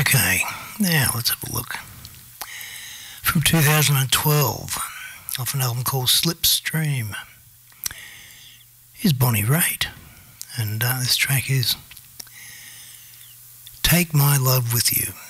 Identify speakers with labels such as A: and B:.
A: Okay, now let's have a look. From 2012, off an album called Slipstream, is Bonnie Raitt, and this track is Take My Love With You.